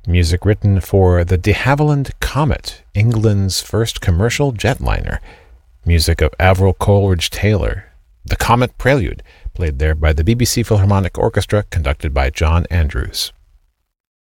Music written for the de Havilland Comet, England's first commercial jetliner. Music of Avril Coleridge-Taylor. The Comet Prelude, played there by the BBC Philharmonic Orchestra, conducted by John Andrews.